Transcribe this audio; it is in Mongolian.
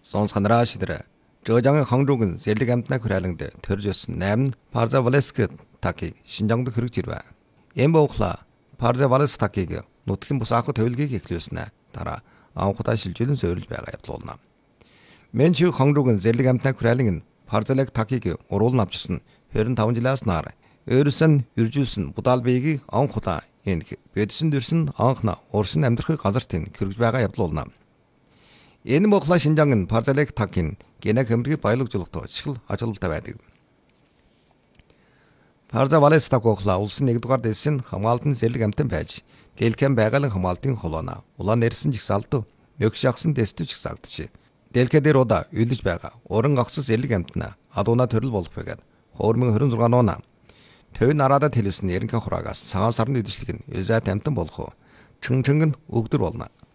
Сонсханараа шидэрэ. Жожангийн хондрогын зэрлэг амтнаа хүрээлэнгдэ төрж өссөн 8 Парзавалеск такийг Шинжаангад хэрэгж ирвэ. Эмбоохла Парзавалеск такийг нутгийн бус ахуй төвлөгийг эхлүүлснэ. Дараа анхудаа шилжүүлэн суурилж байгаа явдал. Менчүү хондрогын зэрлэг амтнаа хүрээлэн нь Парзавалеск такийг уруулн авчирсан 25 жилээс нар өөрөөсөн үржүүлсэн будал биеийг анхудаа энэ бэдсэн дэрсэн анхна урсан амьдрахыг газартын хэрэгж байгаа явдал. Энэ мохла Шинжаангын Парзавалеск такийн генеtik хэмжээг баялагжуулалтад чухал ачаалалтай байдаг. Парзавалеск так охла улсын 1-р дэсийн хамгаалтын зэрлэг амтан байж, дэлгэм байгалийн хамгаалтын холоона улаан нэрсэн жигсаалтуу мөг шахсан дэстүч жигсаалтч. Дэлгэ дээр удаа үйлж байгаа уран гагцс зэрлэг амтнаа адууна төрөл болох байгаад 2026 оноо төв нарадад хэлсэн эренхэ хураагаас цагаан сарны идэвшлэг нь өзэт амтан болох чүнчэнг нь өгдөр болно.